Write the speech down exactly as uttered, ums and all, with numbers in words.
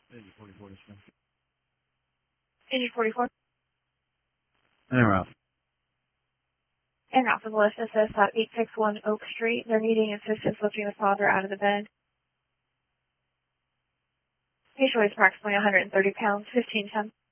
Engine forty-four. Engine forty-four. And Ralph. And Ralph is list assist at eight six one Oak Street. They're needing assistance lifting the father out of the bed. Patient weighs approximately one hundred thirty pounds, fifteen ten.